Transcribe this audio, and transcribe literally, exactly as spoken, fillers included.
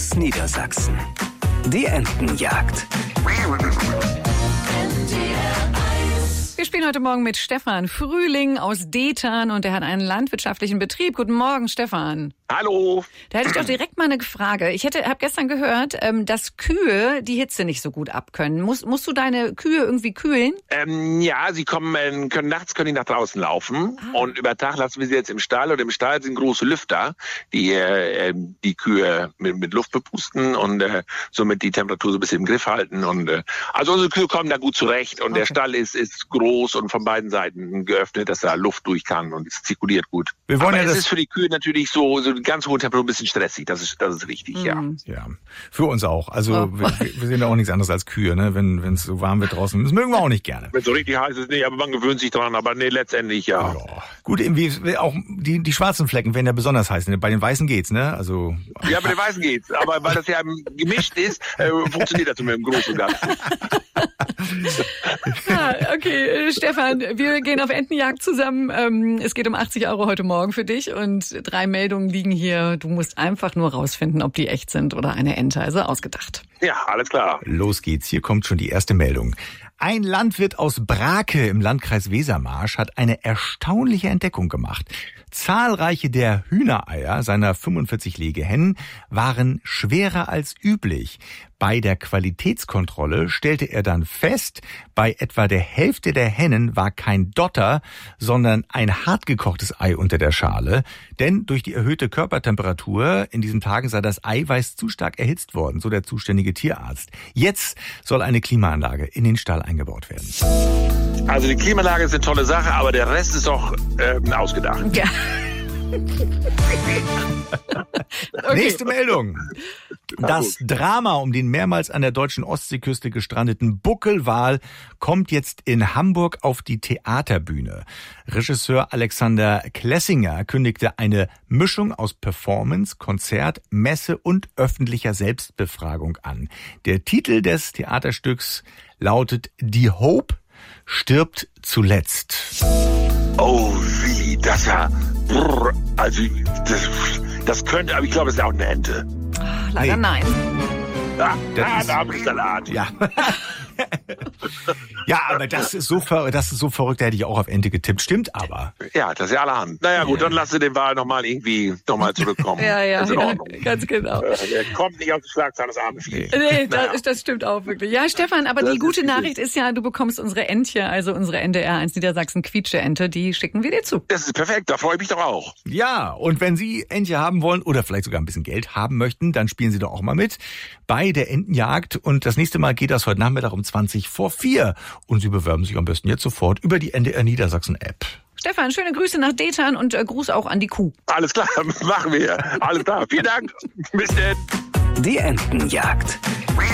aus Niedersachsen. Die Entenjagd. Wir spielen heute Morgen mit Stefan Frühling aus Detern und er hat einen landwirtschaftlichen Betrieb. Guten Morgen, Stefan. Hallo. Da hätte ich doch direkt mal eine Frage. Ich hätte, habe gestern gehört, dass Kühe die Hitze nicht so gut abkönnen. Musst, musst du deine Kühe irgendwie kühlen? Ähm, ja, sie kommen, können nachts können die nach draußen laufen Ah. und über Tag lassen wir sie jetzt im Stall. Und im Stall sind große Lüfter, die äh, die Kühe mit, mit Luft bepusten und äh, somit die Temperatur so ein bisschen im Griff halten. Und äh, also unsere Kühe kommen da gut zurecht und Okay. der Stall ist ist groß und von beiden Seiten geöffnet, dass da Luft durch kann und es zirkuliert gut. Wir wollen Aber ja es das- ist für die Kühe natürlich so so eine ganz hohe Temperatur ein bisschen stressig. Das ist das ist richtig, ja. Mhm. Ja, für uns auch. Also Oh. wir, wir sind ja auch nichts anderes als Kühe, ne? Wenn wenn es so warm wird draußen, das mögen wir auch nicht gerne. Wenn es so richtig heiß ist, nicht, aber man gewöhnt sich dran. Aber nee, letztendlich ja. Ja. Gut, irgendwie auch die die schwarzen Flecken werden ja besonders heiß. Ne? Bei den weißen geht's, ne? Also Ja, bei den Weißen geht's. Aber weil das ja gemischt ist, äh, funktioniert das mit dem Großen und Ganzen. Ah, okay, äh, Stefan, wir gehen auf Entenjagd zusammen. Ähm, es geht um achtzig Euro heute Morgen für dich und drei Meldungen liegen hier. Du musst einfach nur rausfinden, ob die echt sind oder eine Ente, also ausgedacht. Ja, alles klar. los geht's. Hier kommt schon die erste Meldung. Ein Landwirt aus Brake im Landkreis Wesermarsch hat eine erstaunliche Entdeckung gemacht. Zahlreiche der Hühnereier seiner fünfundvierzig Legehennen waren schwerer als üblich. Bei der Qualitätskontrolle stellte er dann fest, bei etwa der Hälfte der Hennen war kein Dotter, sondern ein hartgekochtes Ei unter der Schale. Denn durch die erhöhte Körpertemperatur in diesen Tagen sei das Eiweiß zu stark erhitzt worden, so der zuständige Tierarzt. Jetzt soll eine Klimaanlage in den Stall eingebaut werden. Also die Klimaanlage ist eine tolle Sache, aber der Rest ist doch ähm, ausgedacht. Ja. Okay. Nächste Meldung. Das Drama um den mehrmals an der deutschen Ostseeküste gestrandeten Buckelwal kommt jetzt in Hamburg auf die Theaterbühne. Regisseur Alexander Klessinger kündigte eine Mischung aus Performance, Konzert, Messe und öffentlicher Selbstbefragung an. Der Titel des Theaterstücks lautet Die Hope stirbt zuletzt. Oh, wie, das ja, brr, also das, das könnte, aber ich glaube, es ist auch eine Ente. Leider Nee. nein. Ah, Das ah, ist- da habe ich Salat. Ja. Ja, aber das ist so ver das ist so verrückt, da hätte ich auch auf Ente getippt. Stimmt aber. Ja, das ist ja allerhand. Naja gut, dann lasse den Wahl nochmal irgendwie nochmal zurückkommen. Ja, ja, Das ist in ja, Ordnung. ganz genau. Äh, Er kommt nicht auf die Schlagzeile des armen Viehs. Nee, Naja. das, das stimmt auch wirklich. Ja, Stefan, aber Das die ist gute richtig. Nachricht ist ja, du bekommst unsere Entche, also unsere N D R eins Niedersachsen Quietsche-Ente, die schicken wir dir zu. Das ist perfekt, da freue ich mich doch auch. Ja, und wenn Sie Entche haben wollen oder vielleicht sogar ein bisschen Geld haben möchten, dann spielen Sie doch auch mal mit bei der Entenjagd. Und das nächste Mal geht das heute Nachmittag um zwanzig vor vier. Und Sie bewerben sich am besten jetzt sofort über die N D R Niedersachsen App. Stefan, schöne Grüße nach Detern und äh, Gruß auch an die Kuh. Alles klar, machen wir. Alles klar, vielen Dank. Bis denn. Die Entenjagd.